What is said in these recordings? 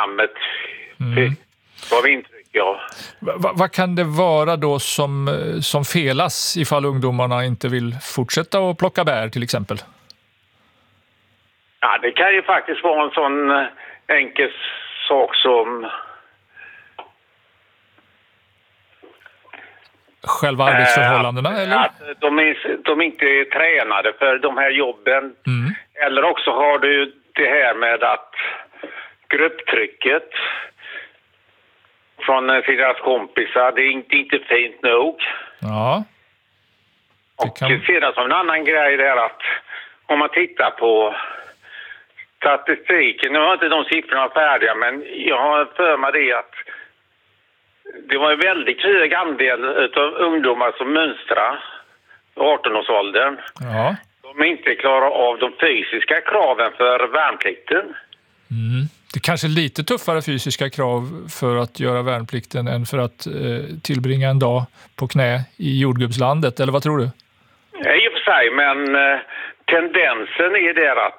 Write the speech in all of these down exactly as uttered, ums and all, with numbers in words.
programmet. Mm. Det var intryck, ja. Va, vad kan det vara då som, som felas ifall ungdomarna inte vill fortsätta att plocka bär till exempel? Ja, det kan ju faktiskt vara en sån enkel sak som själva arbetsförhållandena, äh, eller? Att de, är, de inte är tränade för de här jobben. Mm. Eller också har du det här med att grupptrycket från deras kompisar, det är inte, inte fint nog. Ja. Och kan... sedan som en annan grej är att om man tittar på statistiken, nu har inte de siffrorna färdiga, men jag har för mig det att det var en väldigt hög andel av ungdomar som mönstrar arton-årsåldern. Ja. De inte klarar av de fysiska kraven för värnplikten. Mm. Det är kanske lite tuffare fysiska krav för att göra värnplikten än för att eh, tillbringa en dag på knä i jordgubbslandet, eller vad tror du? Ja, i och för sig, men eh, tendensen är där att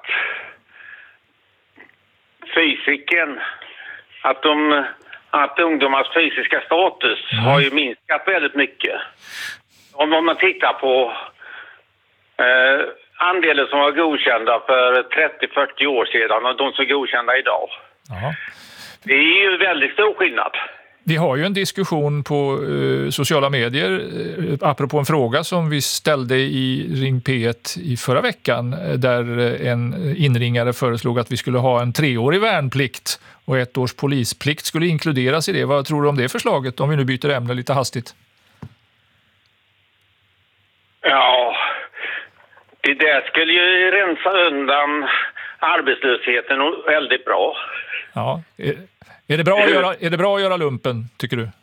fysiken, att de... att ungdomars fysiska status mm. har ju minskat väldigt mycket. Om man tittar på eh, andelen som var godkända för trettio till fyrtio år sedan och de som är godkända idag. Aha. Det är ju väldigt stor skillnad. Vi har ju en diskussion på eh, sociala medier eh, apropå en fråga som vi ställde i Ring P ett i förra veckan eh, där en inringare föreslog att vi skulle ha en treårig värnplikt och ett års polisplikt skulle inkluderas i det. Vad tror du om det förslaget, om vi nu byter ämne lite hastigt? Ja, det där skulle ju rensa undan arbetslösheten väldigt bra. Ja, är, är, det bra att göra, är det bra att göra lumpen, tycker du?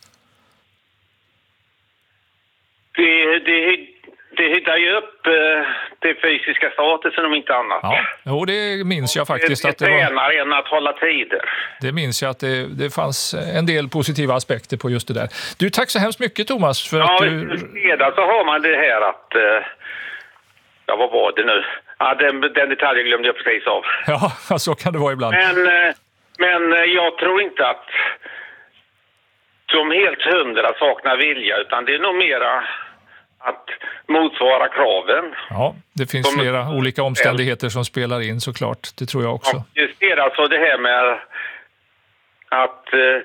Det, det, det hittar ju upp det fysiska statusen om inte annat. Ja, jo, det minns jag faktiskt. Det, det att det var, tränar en att hålla tider. Det minns jag att det, det fanns en del positiva aspekter på just det där. Du, tack så hemskt mycket, Thomas. För ja, att du... sedan så har man det här att... Ja, vad var det nu? Ja, den, den detaljen glömde jag precis av. Ja, så kan det vara ibland. Men, men jag tror inte att de helt hundra saknar vilja, utan det är nog mera att motsvara kraven. Ja, det finns som flera olika omständigheter som spelar in såklart. Det tror jag också. Ja, just det, alltså det här med att eh,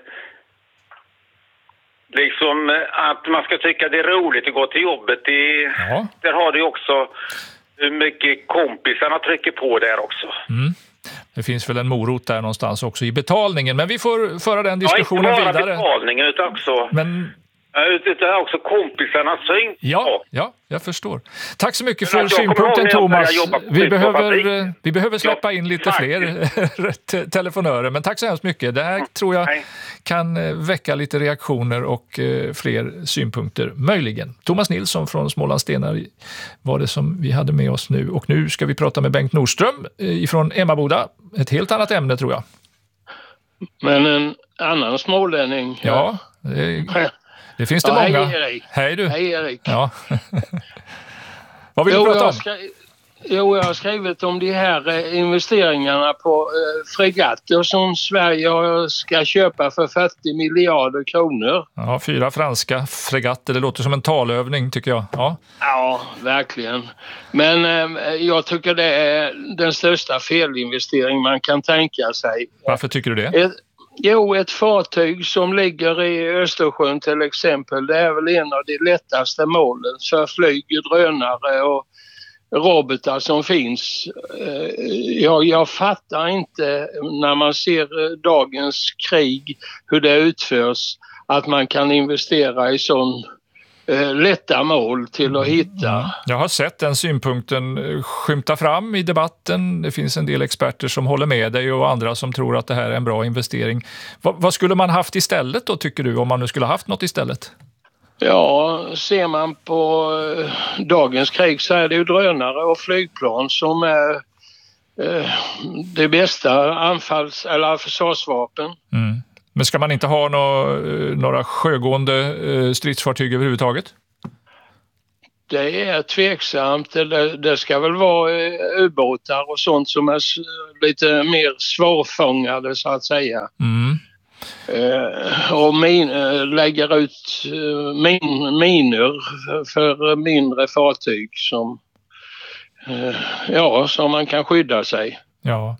liksom att man ska tycka det är roligt att gå till jobbet. Det, ja. Där har du också hur mycket kompisarna trycker på där också. Mm. Det finns väl en morot där någonstans också i betalningen. Men vi får föra den diskussionen vidare. Ja, inte bara vidare. Betalningen utan också... Men... Det är också kompisarnas syn. Ja, ja, jag förstår. Tack så mycket för synpunkten, Thomas. Vi behöver, vi behöver släppa in lite fler telefonörer. Men tack så hemskt mycket. Det här mm. tror jag kan väcka lite reaktioner och fler synpunkter. Möjligen. Thomas Nilsson från Smålandsstenar var det som vi hade med oss nu. Och nu ska vi prata med Bengt Nordström ifrån Emmaboda. Ett helt annat ämne, tror jag. Men en annan smålänning. Ja, det är... Det finns det ja, många. Hej Erik. Hej du. Hej Erik. Ja. Vad vill jo, du prata om? Skri- jo, jag har skrivit om de här eh, investeringarna på eh, fregatter som Sverige ska köpa för fyrtio miljarder kronor. Ja, fyra franska fregatter. Det låter som en talövning, tycker jag. Ja, ja verkligen. Men eh, jag tycker det är den största felinvestering man kan tänka sig. Varför tycker du det? Ett, Jo, ett fartyg som ligger i Östersjön till exempel, det är väl en av de lättaste målen för flyg, drönare och robotar som finns. Jag, jag fattar inte när man ser dagens krig hur det utförs att man kan investera i sån lätta mål till att hitta. Jag har sett den synpunkten skymta fram i debatten. Det finns en del experter som håller med dig och andra som tror att det här är en bra investering. Va- vad skulle man haft istället då, tycker du, om man nu skulle haft något istället? Ja, ser man på eh, dagens krig så är det ju drönare och flygplan som är eh, det bästa anfalls- eller försvarsvapen. Mm. Men ska man inte ha några, några sjögående stridsfartyg överhuvudtaget? Det är tveksamt. Det, det ska väl vara ubåtar och sånt som är lite mer svårfångade så att säga. Mm. Uh, och min, uh, lägger ut uh, min, minor för, för mindre fartyg som, uh, ja, som man kan skydda sig. Ja,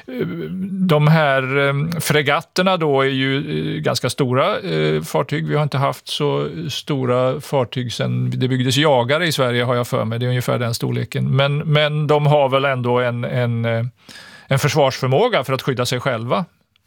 de här fregatterna då är ju ganska stora fartyg. Vi har inte haft så stora fartyg sedan det byggdes jagare i Sverige, har jag för mig. Det är ungefär den storleken. Men, men de har väl ändå en, en, en försvarsförmåga för att skydda sig själva?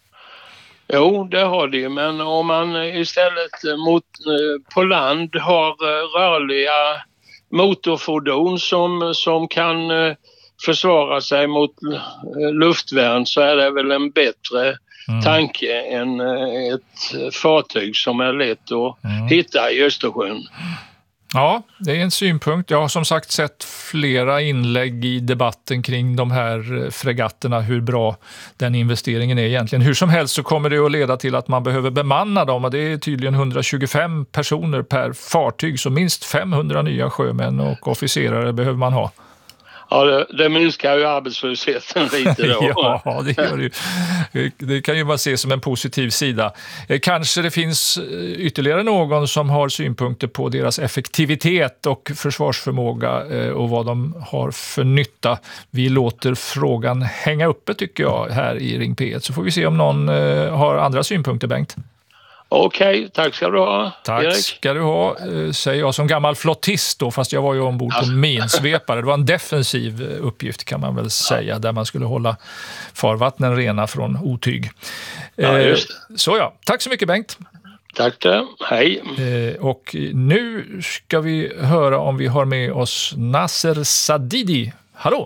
Jo, det har de, men om man istället mot, på land har rörliga motorfordon som, som kan försvara sig mot luftvärn, så är det väl en bättre mm. tanke än ett fartyg som är lätt att mm. hitta i Östersjön. Ja, det är en synpunkt. Jag har som sagt sett flera inlägg i debatten kring de här fregatterna, hur bra den investeringen är egentligen. Hur som helst så kommer det att leda till att man behöver bemanna dem, och det är tydligen hundratjugofem personer per fartyg, så minst femhundra nya sjömän och officerare behöver man ha. Ja, det, det minskar ju arbetslösheten lite då. Ja, det gör det ju. Det kan ju man se som en positiv sida. Kanske det finns ytterligare någon som har synpunkter på deras effektivitet och försvarsförmåga och vad de har för nytta. Vi låter frågan hänga uppe, tycker jag, här i Ring P ett. Så får vi se om någon har andra synpunkter, Bengt. Okej, okay, tack ska du ha. Tack Erik. ska du ha, säger jag som gammal flottist då, fast jag var ju ombord på minsvepare. Det var en defensiv uppgift kan man väl säga, där man skulle hålla farvattnen rena från otyg. Ja, just det. Så ja, tack så mycket Bengt. Tack det, hej. Och nu ska vi höra om vi har med oss Nasser Sadidi. Hallå?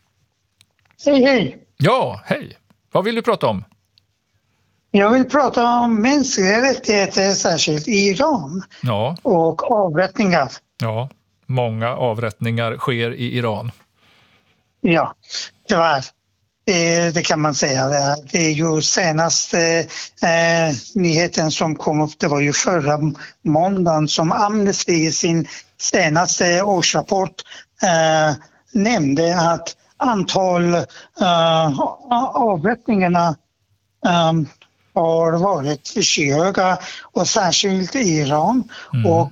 Hej, hej. Ja, hej. Vad vill du prata om? Jag vill prata om mänskliga rättigheter, särskilt i Iran, ja. och avrättningar. Ja, många avrättningar sker i Iran. Ja, tyvärr. Det, det kan man säga. Det är ju senaste eh, nyheten som kom upp, det var ju förra måndagen som Amnesty i sin senaste årsrapport eh, nämnde att antal eh, avrättningarna um, har varit skyhöga, och särskilt i Iran. Mm. Och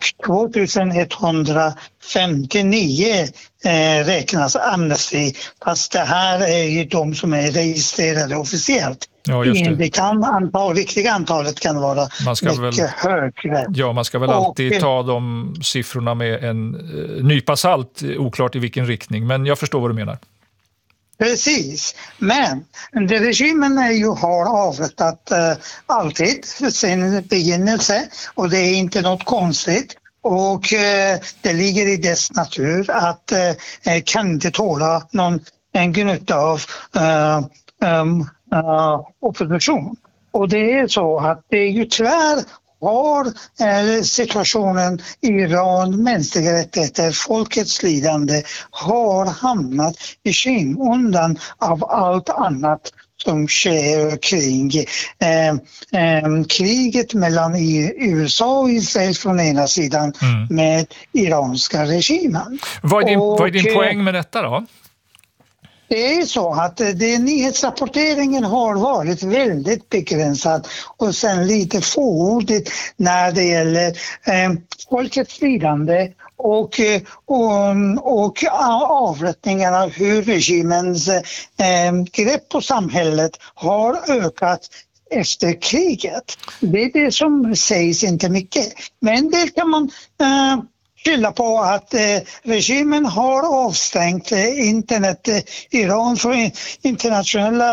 tjugoetthundrafemtionio eh, räknas Amnesty, fast det här är ju de som är registrerade officiellt. Ja, just det. Det kan antal, riktiga antalet kan vara man ska mycket väl, högre. Ja, man ska väl alltid och, ta de siffrorna med en uh, nypa salt, oklart i vilken riktning, men jag förstår vad du menar. Precis, men det regimen är ju har avrättat eh, alltid för sin begynnelse, och det är inte något konstigt, och eh, det ligger i dess natur att eh, kan inte tåla någon en gnutta av eh, um, uh, opposition. Och det är så att det är ju tyvärr har eh, situationen i Iran, mänskliga rättigheter, folkets lidande har hamnat i skymundan av allt annat som sker kring eh, eh, kriget mellan U S A och Israel från ena sidan mm. med iranska regimen. Vad är din, och, vad är din poäng med detta då? Det är så att det, nyhetsrapporteringen har varit väldigt begränsad och sen lite fåordigt när det gäller eh, folkets lidande och, och, och avrättningarna, hur regimens eh, grepp på samhället har ökat efter kriget. Det är det som sägs inte mycket. Men det kan man eh, skylla på att eh, regimen har avstängt eh, internet, eh, Iran för internationella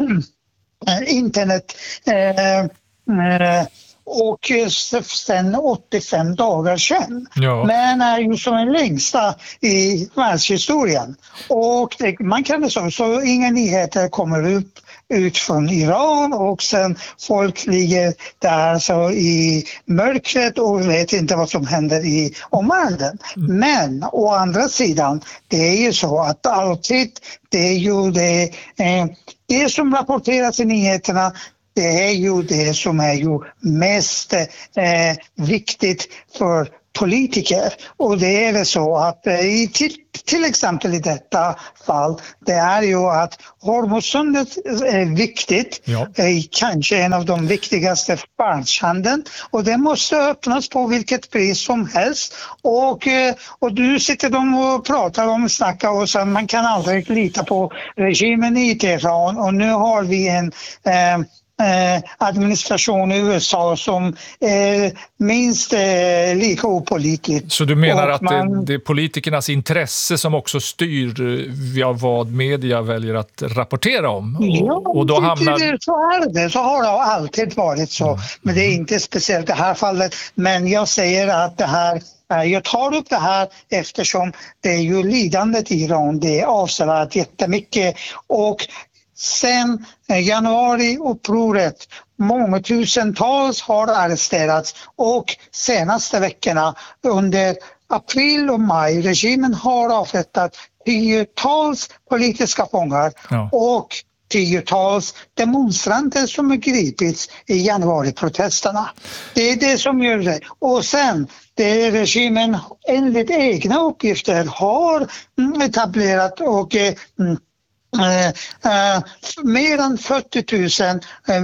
eh, internet eh, eh, och sen åttiofem dagar sedan. Ja. Men är ju som den längsta i världshistorien. Och det, man kan det så, så inga nyheter kommer upp ut från Iran, och sen folk ligger där så i mörkret och vet inte vad som händer i omvärlden. Mm. Men å andra sidan, det är ju så att alltid det är ju det, eh, det som rapporteras i nyheterna, det är ju det som är ju mest eh, viktigt för politiker. Och det är det så att i, till, till exempel i detta fall, det är ju att Hormuzsundet är viktigt, ja. Kanske en av de viktigaste världshandeln, och det måste öppnas på vilket pris som helst. Och, och du sitter de och pratar om snacka och så man kan aldrig lita på regimen i Teheran, och nu har vi en eh, administration i U S A som är minst eh, lika opålitligt. Så du menar och att man... det, det är politikernas intresse som också styr via vad media väljer att rapportera om? Och, ja, och då hamnar... det, så är det. Så har det alltid varit så. Mm. Men det är inte speciellt det här fallet. Men jag säger att det här jag tar upp det här eftersom det är ju lidandet i Iran. Det är avsevärt jättemycket. Och sen januari-upproret, många tusentals har arresterats, och senaste veckorna under april och maj, regimen har avrättat tiotals politiska fångar ja. och tiotals demonstranter som har gripits i januari-protesterna. Det är det som gör det. Och sen, det regimen enligt egna uppgifter har etablerat och mm, Uh, uh, mer än fyrtio tusen uh,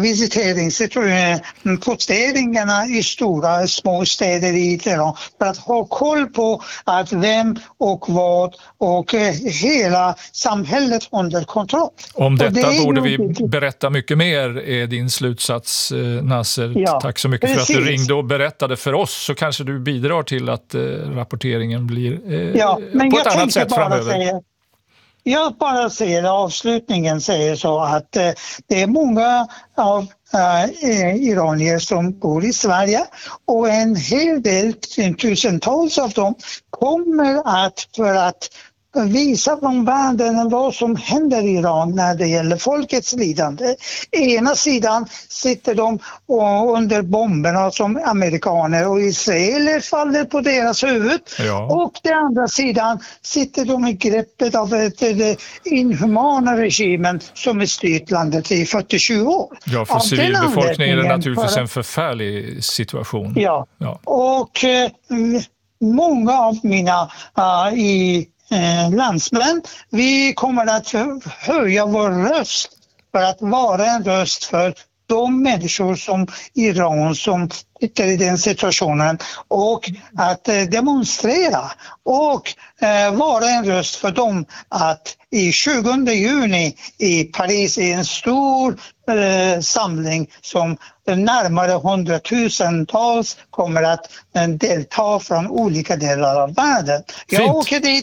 visiteringsposteringarna i stora små städer i Teheran för att ha koll på att vem och vad och uh, hela samhället under kontroll. Om detta det borde vi berätta mycket mer, är din slutsats, uh, Nasser. Ja, tack så mycket precis. För att du ringde och berättade för oss, så kanske du bidrar till att uh, rapporteringen blir uh, ja, men på ett annat sätt framöver. Säga, Jag bara säger, avslutningen säger så att eh, det är många av eh, iranier som bor i Sverige, och en hel del, tusentals av dem kommer att för att visa från världen vad som händer i Iran när det gäller folkets lidande. Ena sidan sitter de under bomberna som amerikaner och israeler faller på deras huvud. Ja. Och den andra sidan sitter de i greppet av den inhumana regimen som är styrt landet i fyrtio till tjugo år. Ja, för civilbefolkningen är det naturligtvis för... en förfärlig situation. Ja, ja. Och eh, många av mina uh, i Eh, landsmän, vi kommer att höja vår röst för att vara en röst för de människor som Iran som sitter i den situationen, och att eh, demonstrera och eh, vara en röst för dem att i tjugonde juni i Paris är en stor eh, samling som närmare hundratusentals kommer att eh, delta från olika delar av världen. Jag Fint. åker dit.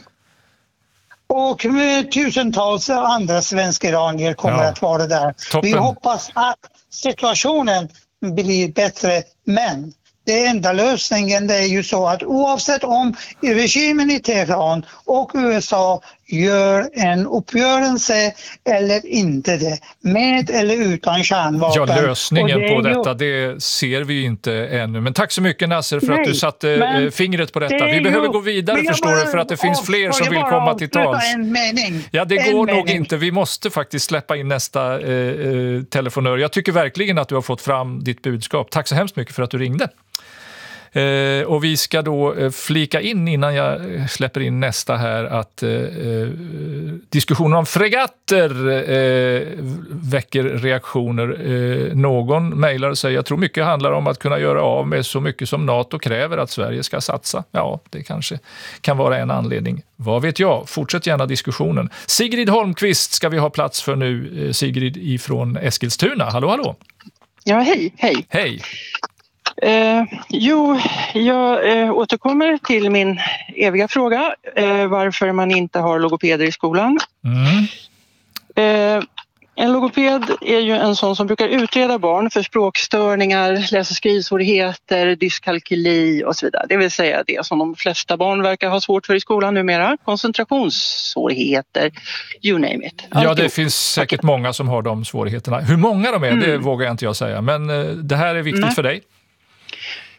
Och med tusentals andra svenska iranier kommer ja. att vara där. Toppen. Vi hoppas att situationen blir bättre, men det enda lösningen det är ju så att oavsett om regimen i Teheran och U S A gör en uppgörelse eller inte det, med eller utan kärnvapen. Ja, lösningen på detta, det ser vi inte ännu. Men tack så mycket, Nasser, för Nej, att du satte fingret på detta. Vi behöver ju, gå vidare, förstår du, för att det finns fler som vill komma till tals. En mening. Ja, det en går mening. nog inte. Vi måste faktiskt släppa in nästa eh, telefonör. Jag tycker verkligen att du har fått fram ditt budskap. Tack så hemskt mycket för att du ringde. Eh, och vi ska då eh, flika in innan jag släpper in nästa här att eh, eh, diskussionen om fregatter eh, väcker reaktioner. Eh, någon mejlar och säger, jag tror mycket handlar om att kunna göra av med så mycket som NATO kräver att Sverige ska satsa. Ja, det kanske kan vara en anledning. Vad vet jag? Fortsätt gärna diskussionen. Sigrid Holmqvist ska vi ha plats för nu. Eh, Sigrid ifrån Eskilstuna. Hallå, hallå. Ja, hej, hej. Hej. Eh, jo, jag eh, återkommer till min eviga fråga, eh, varför man inte har logopeder i skolan. Mm. Eh, en logoped är ju en sån som brukar utreda barn för språkstörningar, läs- och skrivsvårigheter, dyskalkyli och så vidare. Det vill säga det som de flesta barn verkar ha svårt för i skolan numera. Koncentrationssvårigheter, you name it. Allt ja, det finns säkert okay. många som har de svårigheterna. Hur många de är, mm. det vågar jag inte jag säga. Men eh, det här är viktigt Nej. för dig.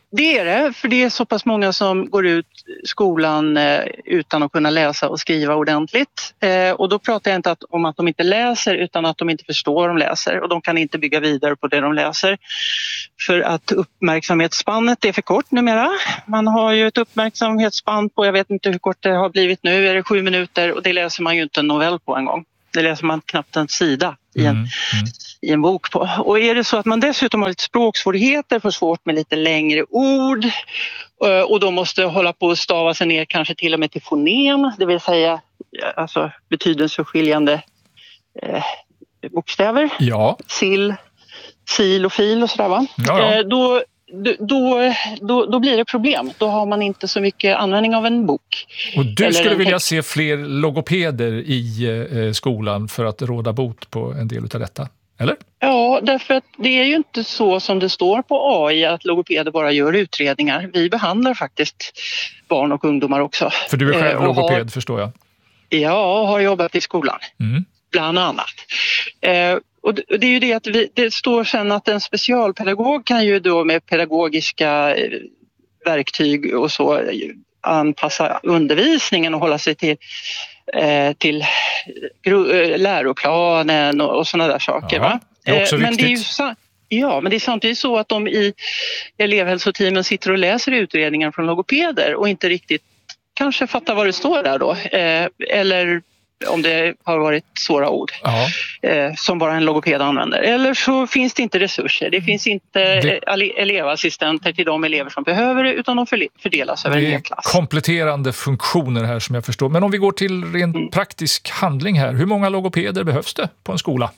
Det är det, för det är så pass många som går ut skolan eh, utan att kunna läsa och skriva ordentligt. Eh, och då pratar jag inte att, om att de inte läser utan att de inte förstår vad de läser. Och de kan inte bygga vidare på det de läser. För att uppmärksamhetsspannet är för kort numera. Man har ju ett uppmärksamhetsspann på, jag vet inte hur kort det har blivit nu, är det sju minuter och det läser man ju inte en novell på en gång. Det läser man knappt en sida i en, mm, mm. i en bok på. Och är det så att man dessutom har lite språksvårigheter, får svårt med lite längre ord och då måste hålla på att stava sig ner kanske till och med till fonem, det vill säga alltså betydelseförskiljande eh, bokstäver. Ja. Sill, sil och fil och sådär va. Ja, ja. Eh, då Då, då, då blir det problem. Då har man inte så mycket användning av en bok. Och du Eller skulle vilja text. se fler logopeder i eh, skolan för att råda bot på en del av detta, eller? Ja, därför att det är ju inte så som det står på A I att logopeder bara gör utredningar. Vi behandlar faktiskt barn och ungdomar också. För du är själv eh, logoped, har, förstår jag. Ja, har jobbat i skolan. Mm. Bland annat. Eh, Och det är ju det att vi, det står sen att en specialpedagog kan ju då med pedagogiska verktyg och så anpassa undervisningen och hålla sig till, eh, till läroplanen och, och sådana där saker. Ja, va? det är också eh, men viktigt. Det är ju, ja, men det är samtidigt så att de i elevhälsoteamen sitter och läser utredningar från logopeder och inte riktigt kanske fattar vad det står där då. Eh, eller om det har varit svåra ord eh, som bara en logoped använder. Eller så finns det inte resurser. Det finns inte det... elevassistenter till de elever som behöver det utan de fördelas över en hel klass. Det är kompletterande funktioner här som jag förstår. Men om vi går till rent mm. praktisk handling här. Hur många logopeder behövs det på en skola?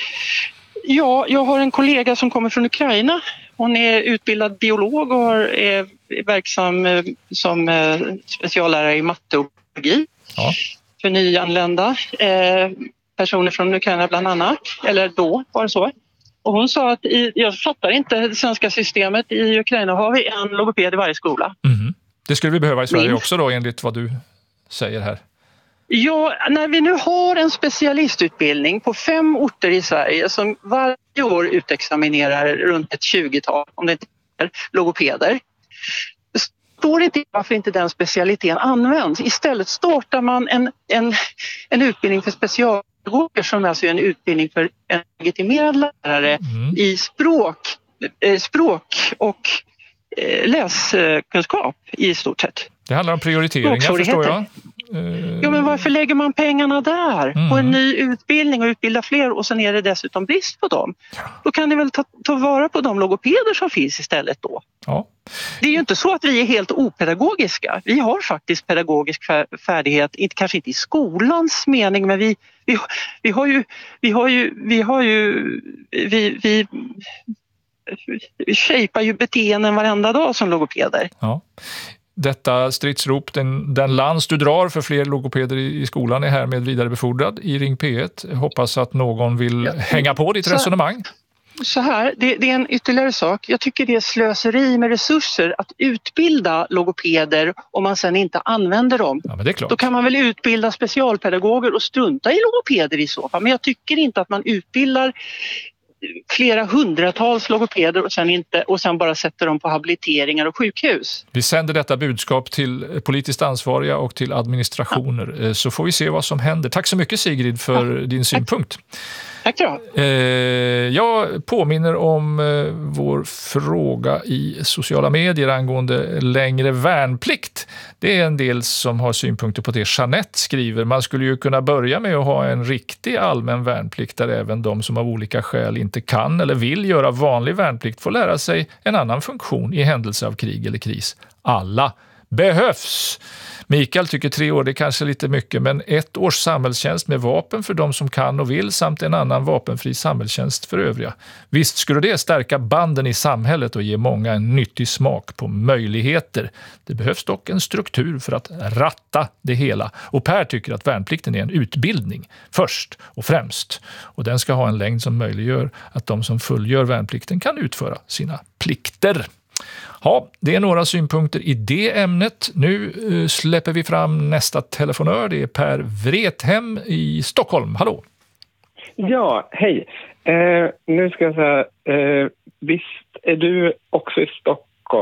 Ja, jag har en kollega som kommer från Ukraina. Hon är utbildad biolog och är verksam som speciallärare i matte och biologi. Ja. För nyanlända eh, personer från Ukraina bland annat, eller då var det så. Och hon sa att i, jag fattar inte det svenska systemet, i Ukraina har vi en logoped i varje skola. Mm. Det skulle vi behöva i Sverige Min. också då enligt vad du säger här. Ja, när vi nu har en specialistutbildning på fem orter i Sverige som varje år utexaminerar runt ett tjugotal, om det inte är logopeder. Står det inte varför inte den specialiteten används. Istället startar man en, en, en utbildning för specialpedagoger som alltså är en utbildning för en legitimerad lärare mm. i språk, eh, språk och eh, läskunskap i stort sett. Det handlar om prioriteringar, förstår jag. Ja, men varför lägger man pengarna där mm. på en ny utbildning och utbilda fler och sen är det dessutom brist på dem? Då kan ni väl ta, ta vara på de logopeder som finns istället då. Ja. Det är ju inte så att vi är helt opedagogiska. Vi har faktiskt pedagogisk färdighet, inte, kanske inte i skolans mening, men vi, vi, vi har ju, vi har ju, vi har ju, vi, vi, vi shapar ju beteenden varenda dag som logopeder. Ja. Detta stridsrop, den, den lans du drar för fler logopeder i, i skolan är härmed vidarebefordrad i Ring P ett. Jag hoppas att någon vill ja. hänga på ditt så, resonemang. Så här, det, det är en ytterligare sak. Jag tycker det är slöseri med resurser att utbilda logopeder om man sen inte använder dem. Ja, men det är klart. Då kan man väl utbilda specialpedagoger och strunta i logopeder i så fall. Men jag tycker inte att man utbildar flera hundratals logopeder och sen, inte, och sen bara sätter dem på habiliteringar och sjukhus. Vi sänder detta budskap till politiskt ansvariga och till administrationer ja. så får vi se vad som händer. Tack så mycket Sigrid för ja. din synpunkt. Tack då. Eh, jag påminner om eh, vår fråga i sociala medier angående längre värnplikt. Det är en del som har synpunkter på det. Jeanette skriver, man skulle ju kunna börja med att ha en riktig allmän värnplikt där även de som av olika skäl inte kan eller vill göra vanlig värnplikt får lära sig en annan funktion i händelse av krig eller kris. Alla behövs. Mikael tycker tre år det är kanske lite mycket, men ett års samhällstjänst med vapen för de som kan och vill samt en annan vapenfri samhällstjänst för övriga. Visst skulle det stärka banden i samhället och ge många en nyttig smak på möjligheter. Det behövs dock en struktur för att ratta det hela. Och Per tycker att värnplikten är en utbildning först och främst. Och den ska ha en längd som möjliggör att de som fullgör värnplikten kan utföra sina plikter. Ja, det är några synpunkter i det ämnet. Nu uh, släpper vi fram nästa telefonör. Det är Per Wrethem i Stockholm. Hallå! Ja, hej. Eh, nu ska jag säga, eh, visst är du också i Stockholm?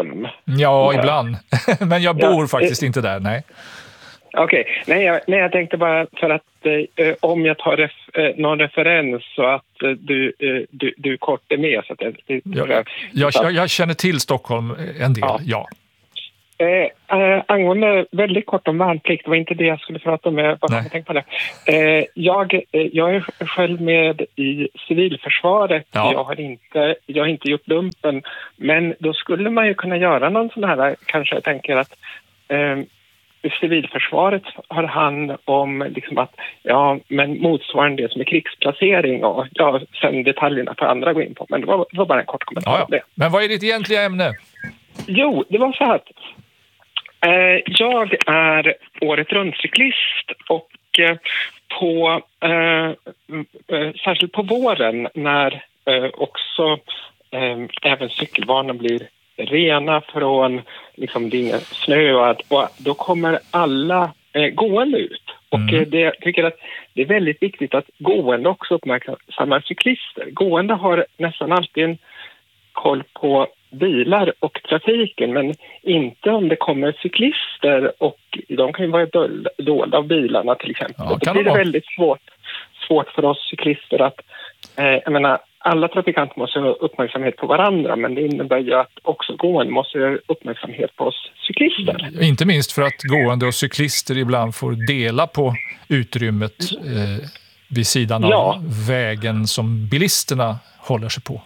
Ja, ibland. Men jag bor ja, faktiskt eh, inte där, nej. Okej, okay. nej, jag, nej jag tänkte bara för att eh, om jag tar ref, eh, någon referens så att eh, du, eh, du, du kort är med. Så att det, det, jag, jag, jag, jag känner till Stockholm en del, ja. ja. Eh, eh, angående väldigt kort om värnplikt, det var inte det jag skulle prata om, jag bara tänkte på det. Eh, jag, eh, jag är själv med i civilförsvaret, ja. jag, har inte, jag har inte gjort lumpen, men då skulle man ju kunna göra någon sån här, kanske jag tänker att eh, civilförsvaret har hand om liksom att, ja, men motsvarande det som är krigsplacering och ja, sen detaljerna för andra gå in på, men det var, det var bara en kort kommentar ja, ja. om det. Men vad är ditt egentliga ämne? Jo, det var så här att eh, jag är året runt cyklist och eh, på eh, eh, särskilt på våren när eh, också eh, även cykelbanan blir rena från liksom det är ingen snö och då kommer alla eh, gående ut. Och mm. eh, det, jag tycker att det är väldigt viktigt att gående också uppmärksammar cyklister. Gående har nästan alltid en koll på bilar och trafiken, men inte om det kommer cyklister och de kan ju vara dolda av bilarna till exempel. Ja, det blir det väldigt svårt, svårt för oss cyklister att eh, jag menar, alla trafikanter måste ha uppmärksamhet på varandra, men det innebär ju att också gående måste ha uppmärksamhet på oss cyklister. Inte minst för att gående och cyklister ibland får dela på utrymmet eh, vid sidan av ja. vägen som bilisterna håller sig på.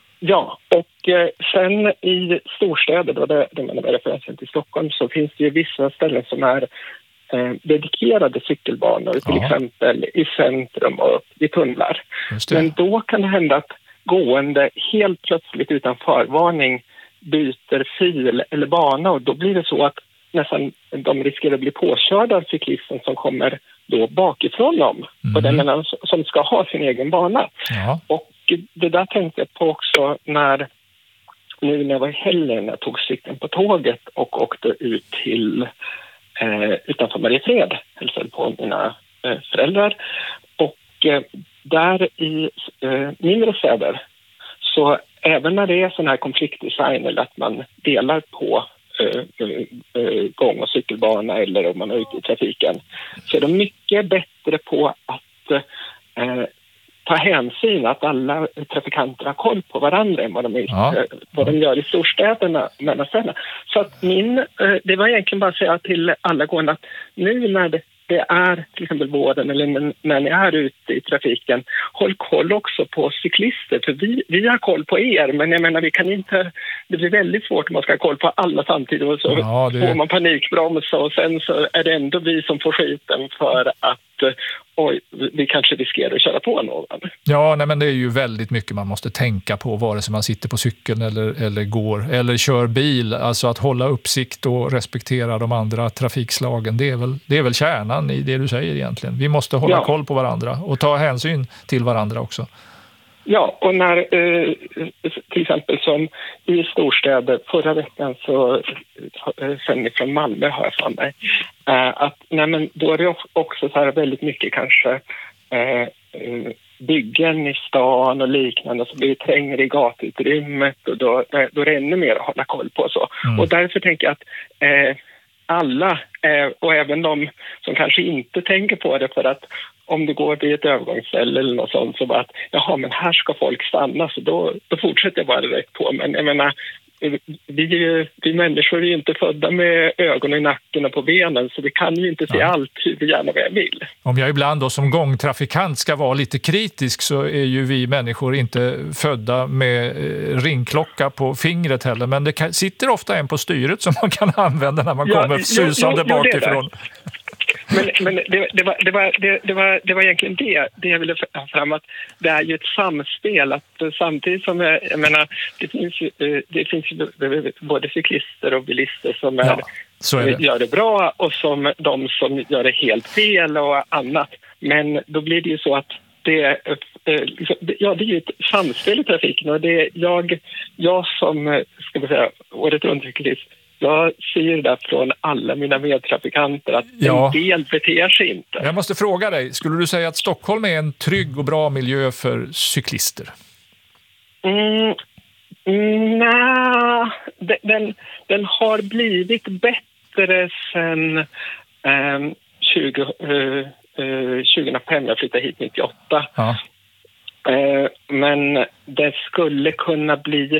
Ja, och eh, sen i storstäder, då det, det menar med referensen till Stockholm, så finns det ju vissa ställen som är eh, dedikerade cykelbanor, till ja. exempel i centrum och i tunnlar. Men då kan det hända att gående helt plötsligt utan förvarning byter fil eller bana och då blir det så att nästan de riskerar att bli påkörda av cyklisten som kommer då bakifrån dem mm. och den menar, som ska ha sin egen bana. Ja. Och det där tänkte jag på också när nu när jag var i helgen när jag tog cykeln på tåget och åkte ut till eh, utanför Mariefred, hälsade på mina eh, föräldrar. Och eh, där i eh, mindre städer så även när det är sån här konfliktdesign eller att man delar på eh, eh, gång- och cykelbana eller om man är ute i trafiken så är de mycket bättre på att eh, ta hänsyn att alla trafikanter har koll på varandra än vad de, är, ja. vad de gör i storstäderna mellan städerna. Så att min, det var egentligen bara att säga till alla gående att nu när det, det är till exempel vården eller när ni är ute i trafiken, håll koll också på cyklister. För vi, vi har koll på er, men jag menar vi kan inte, det blir väldigt svårt om man ska ha koll på alla samtidigt och så ja, det... får man panikbroms och sen så är det ändå vi som får skiten för att oj, vi kanske riskerar att köra på någon. Ja, nej, men det är ju väldigt mycket man måste tänka på vare sig man sitter på cykeln eller, eller går eller kör bil. Alltså att hålla uppsikt och respektera de andra trafikslagen. Det är väl, det är väl kärnan i det du säger egentligen. Vi måste hålla ja. koll på varandra och ta hänsyn till varandra också. Ja, och när eh, till exempel som i storstäder förra veckan så eh, sen från Malmö har jag för mig eh, att nej, men då är det också så här väldigt mycket kanske eh, byggen i stan och liknande så blir det trängre i gatuutrymmet och då, då är det ännu mer att hålla koll på så. Mm. Och därför tänker jag att eh, alla eh, och även de som kanske inte tänker på det för att om det går vid ett övergångsställe eller något sånt så bara att jaha, men här ska folk stanna så då, då fortsätter jag bara direkt på. Men jag menar, vi, vi människor är ju inte födda med ögonen i nacken och på benen så vi kan ju inte se ja. allt hur vi gärna vill. Om jag ibland då som gångtrafikant ska vara lite kritisk så är ju vi människor inte födda med ringklocka på fingret heller, men det kan, sitter ofta en på styret som man kan använda när man ja, kommer susande jo, jo, bakifrån. Men, men det, det, var, det, var, det, det, var, det var egentligen det, det jag ville ha fram att det är ju ett samspel att samtidigt som jag, jag menar det finns ju, det finns ju både cyklister och bilister som är, ja, så är det. gör det bra och som de som gör det helt fel och annat. Men då blir det ju så att det, ja, det är ju ett samspel i trafiken och det jag, jag som ska vi säga, året runt cyklist jag ser det från alla mina medtrafikanter att ja. en del beter sig inte. Jag måste fråga dig, skulle du säga att Stockholm är en trygg och bra miljö för cyklister? Mm, nej, den, den har blivit bättre sedan eh, tjugo, eh, eh, tjugohundrafem. Jag flyttade hit nittioåtta. Ja. Eh, men det skulle kunna bli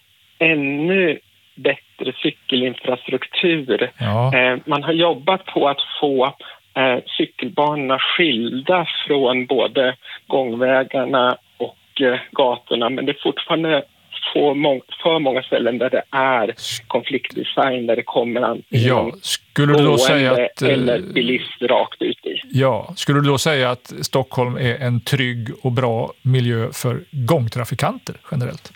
ännu bättre cykelinfrastruktur. Ja. Eh, man har jobbat på att få eh, cykelbanorna skilda från både gångvägarna och eh, gatorna, men det är fortfarande få må- för många ställen där det är konfliktdesign, där det kommer antingen ja, skulle du då säga att, eller bilist rakt ut i. Ja, skulle du då säga att Stockholm är en trygg och bra miljö för gångtrafikanter generellt?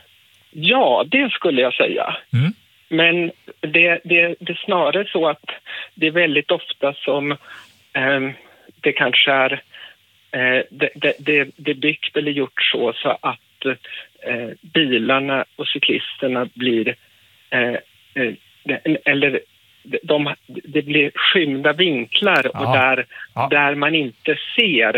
Ja, det skulle jag säga. Mm. Men det, det, det är snarare så att det är väldigt ofta som eh, det kanske är eh, det, det, det, det är byggt eller gjort så, så att eh, bilarna och cyklisterna blir eh, eh, eller de, det blir skymda vinklar ja. och där, ja. där man inte ser,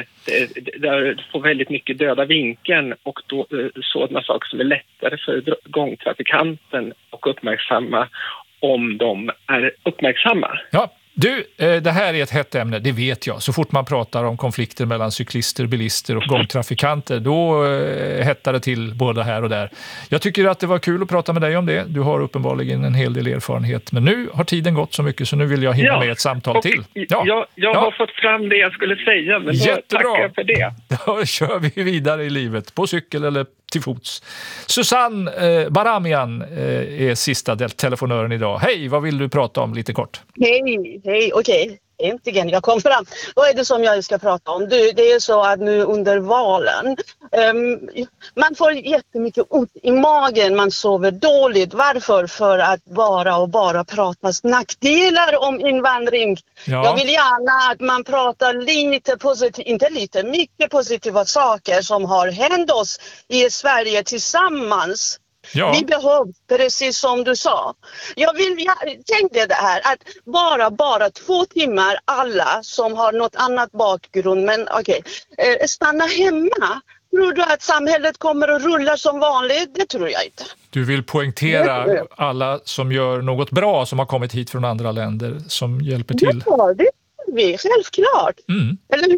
där får väldigt mycket döda vinkeln och då, sådana saker som är lättare för gångtrafikanten och uppmärksamma om de är uppmärksamma. Ja. Du, det här är ett hett ämne, det vet jag. Så fort man pratar om konflikter mellan cyklister, bilister och gångtrafikanter, då hettar det till både här och där. Jag tycker att det var kul att prata med dig om det. Du har uppenbarligen en hel del erfarenhet. Men nu har tiden gått så mycket så nu vill jag hinna ja, med ett samtal till. Ja, jag, jag ja. har fått fram det jag skulle säga, men då tackar jag för det. Då kör vi vidare i livet, på cykel eller till fots. Susanne eh, Baramian eh, är sista telefonören idag. Hej, vad vill du prata om lite kort? Hej, hej, okej. Okay. Äntligen, jag kom fram. Vad är det som jag ska prata om? Du, det är så att nu under valen um, man får jättemycket ont i magen, man sover dåligt. Varför? För att bara och bara prata nackdelar om invandring. Ja. Jag vill gärna att man pratar lite positivt, inte lite, mycket positiva saker som har hänt oss i Sverige tillsammans. Ja. Vi behöver, precis som du sa. Jag vill, jag tänkte det här att bara, bara två timmar alla som har något annat bakgrund, men okej, okay, eh, stanna hemma. Tror du att samhället kommer att rulla som vanligt? Det tror jag inte. Du vill poängtera alla som gör något bra som har kommit hit från andra länder som hjälper till. Ja, det är vi, självklart. Mm. Eller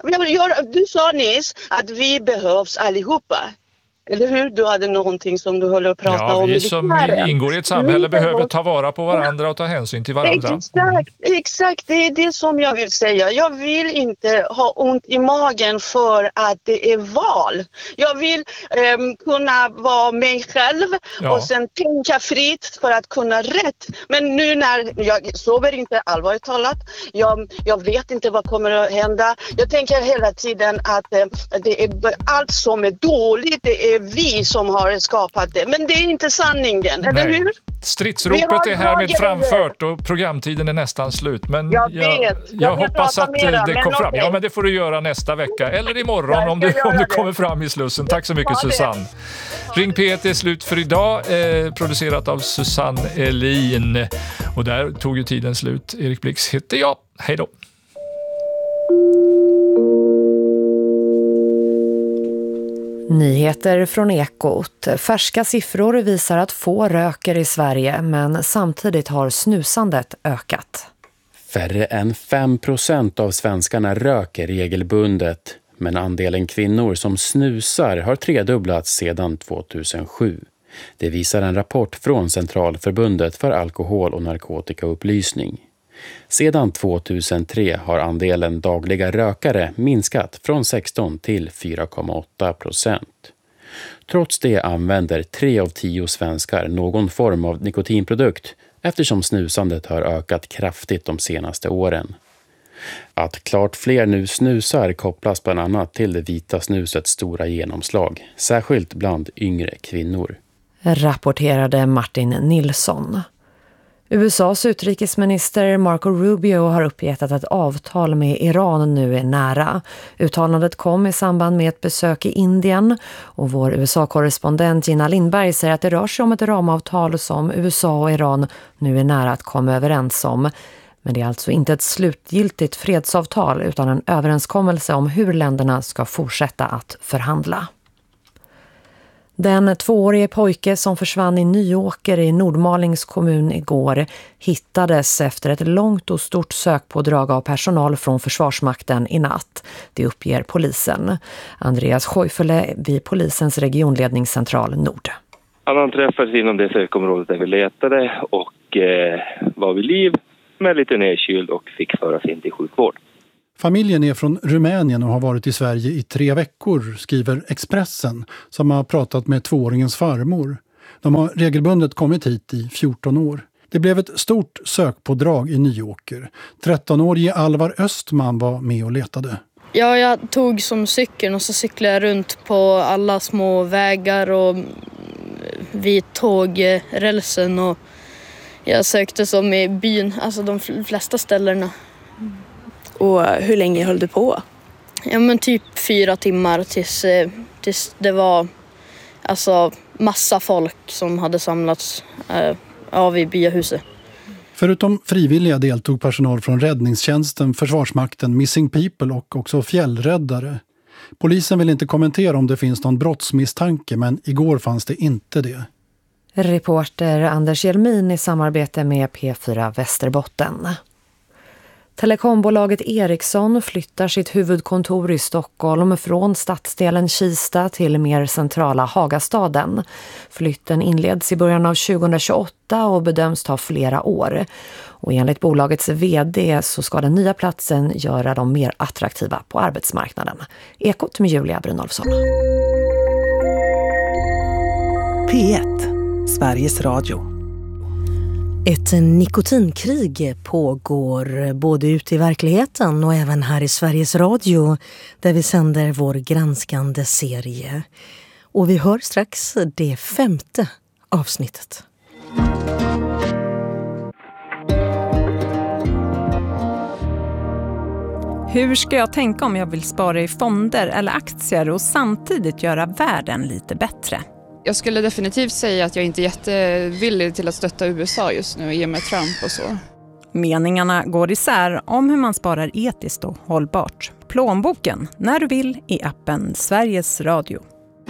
hur? Du sa nyss att vi behövs allihopa. Eller hur? Du hade någonting som du håller att prata ja, om. Vi som ingår i ett samhälle vi behöver ta vara på varandra och ta hänsyn till varandra. Exakt, exakt. Det är det som jag vill säga. Jag vill inte ha ont i magen för att det är val. Jag vill um, kunna vara mig själv ja. och sen tänka fritt för att kunna rätt. Men nu när jag sover inte allvarligt talat, jag, jag vet inte vad kommer att hända. Jag tänker hela tiden att uh, det är allt som är dåligt, det är vi som har skapat det. Men det är inte sanningen, eller Nej. hur? Stridsropet är härmed framfört och programtiden är nästan slut. Men jag, jag, jag, jag hoppas att mera, det kom fram. Okay. Ja, men det får du göra nästa vecka. Eller imorgon om du, om du kommer fram i Slussen. Tack så mycket Susanne. Ring P ett är slut för idag. Eh, producerat av Susanne Elin. Och där tog ju tiden slut. Erik Blix heter jag. Hej då. Nyheter från Ekot. Färska siffror visar att få röker i Sverige, men samtidigt har snusandet ökat. Färre än fem procent av svenskarna röker regelbundet, men andelen kvinnor som snusar har tredubblats sedan två tusen sju. Det visar en rapport från Centralförbundet för alkohol- och narkotikaupplysning. Sedan två tusen tre har andelen dagliga rökare minskat från sexton till fyra komma åtta procent. Trots det använder tre av tio svenskar någon form av nikotinprodukt eftersom snusandet har ökat kraftigt de senaste åren. Att klart fler nu snusar kopplas bland annat till det vita snusets stora genomslag, särskilt bland yngre kvinnor. Rapporterade Martin Nilsson. U S A:s utrikesminister Marco Rubio har uppgett att ett avtal med Iran nu är nära. Uttalandet kom i samband med ett besök i Indien och vår U S A-korrespondent Gina Lindberg säger att det rör sig om ett ramavtal som U S A och Iran nu är nära att komma överens om. Men det är alltså inte ett slutgiltigt fredsavtal utan en överenskommelse om hur länderna ska fortsätta att förhandla. Den tvåårige pojke som försvann i Nyåker i Nordmalings kommun igår hittades efter ett långt och stort sökpådrag av personal från Försvarsmakten i natt. Det uppger polisen. Andreas Sjöfele vid polisens regionledningscentral Nord. Han träffades inom det sökområdet där vi letade och eh, var vid liv med lite nedkyld och fick föras in till sjukvård. Familjen är från Rumänien och har varit i Sverige i tre veckor, skriver Expressen, som har pratat med tvååringens farmor. De har regelbundet kommit hit i fjorton år. Det blev ett stort sökpådrag i Nyåker. trettonårige Alvar Östman var med och letade. Ja, jag tog som cykeln och så cyklade jag runt på alla små vägar och vid tågrälsen och jag sökte som i byn, alltså de flesta ställena. Och hur länge höll du på? Ja, men typ fyra timmar tills, tills det var alltså massa folk som hade samlats äh, av i byahuset. Förutom frivilliga deltog personal från räddningstjänsten, Försvarsmakten, Missing People och också fjällräddare. Polisen vill inte kommentera om det finns någon brottsmisstanke, men igår fanns det inte det. Reporter Anders Hjelmin i samarbete med P fyra Västerbotten. Telekombolaget Ericsson flyttar sitt huvudkontor i Stockholm från stadsdelen Kista till mer centrala Hagastaden. Flytten inleds i början av tjugohundratjugoåtta och bedöms ta flera år. Och enligt bolagets vd så ska den nya platsen göra dem mer attraktiva på arbetsmarknaden. Ekot med Julia Brynolfsson. P ett, Sveriges Radio. Ett nikotinkrig pågår både ute i verkligheten och även här i Sveriges Radio där vi sänder vår granskande serie. Och vi hör strax det femte avsnittet. Hur ska jag tänka om jag vill spara i fonder eller aktier och samtidigt göra världen lite bättre? Jag skulle definitivt säga att jag inte är jättevillig till att stötta U S A just nu i och med Trump och så. Meningarna går isär om hur man sparar etiskt och hållbart. Plånboken när du vill i appen Sveriges Radio.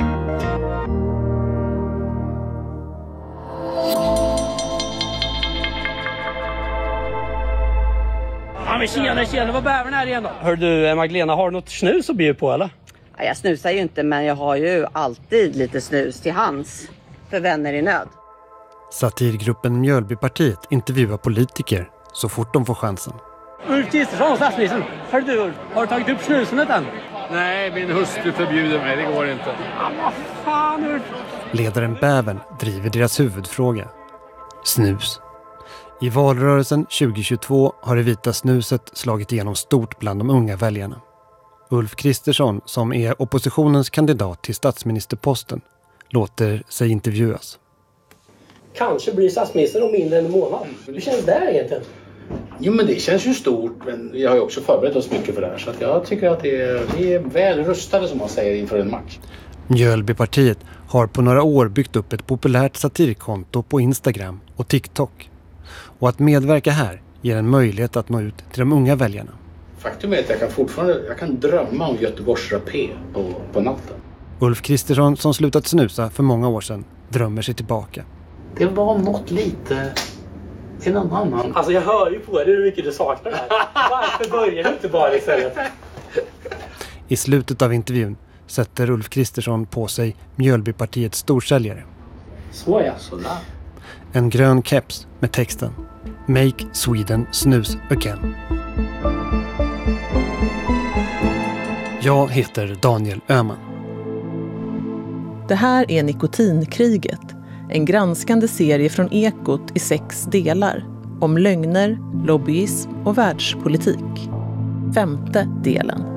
Ja men tjena, tjena, vad behöver ni här igen då? Hör du Magdalena, har du något snus att bjuda på eller? Jag snusar ju inte, men jag har ju alltid lite snus till hands för vänner i nöd. Satirgruppen Mjölbypartiet intervjuar politiker så fort de får chansen. Ulf Kristersson, statsministern. Hör du Ulf, har du tagit upp snusandet än? Nej, min hustru förbjuder mig, det går inte. Ja, vad fan Ulf? Ledaren Bävern driver deras huvudfråga. Snus. I valrörelsen tjugohundratjugotvå har det vita snuset slagit igenom stort bland de unga väljarna. Ulf Kristersson, som är oppositionens kandidat till statsministerposten, låter sig intervjuas. Kanske blir statsminister om mindre än en månad. Hur känns det egentligen? Jo men det känns ju stort, men vi har ju också förberett oss mycket för det här. Så att jag tycker att det är, vi är väl rustade som man säger inför en match. Mjölbypartiet har på några år byggt upp ett populärt satirkonto på Instagram och TikTok. Och att medverka här ger en möjlighet att nå ut till de unga väljarna. Faktum är att jag kan fortfarande jag kan drömma om Göteborgs rapé på, på natten. Ulf Kristersson, som slutat snusa för många år sedan, drömmer sig tillbaka. Det var något lite till någon annan. Alltså jag hör ju på dig hur mycket du saknar det här. Varför börjar du inte bara istället? I slutet av intervjun sätter Ulf Kristersson på sig Mjölbypartiets storsäljare. Så ja, sådär. En grön keps med texten Make Sweden Snus Again. Jag heter Daniel Öhman. Det här är Nikotinkriget, en granskande serie från Ekot i sex delar om lögner, lobbyism och världspolitik. Femte delen.